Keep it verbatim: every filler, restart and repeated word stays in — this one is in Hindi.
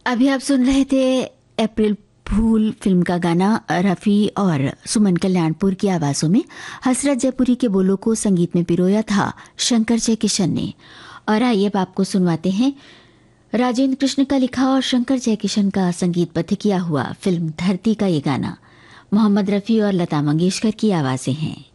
अभी आप सुन रहे थे अप्रैल फूल फिल्म का गाना रफ़ी और सुमन कल्याणपुर की आवाज़ों में। हसरत जयपुरी के बोलों को संगीत में पिरोया था शंकर जयकिशन ने। और आइए अब आपको सुनवाते हैं राजेंद्र कृष्ण का लिखा और शंकर जयकिशन का संगीतबद्ध किया हुआ फिल्म धरती का ये गाना। मोहम्मद रफ़ी और लता मंगेशकर की आवाज़ें हैं।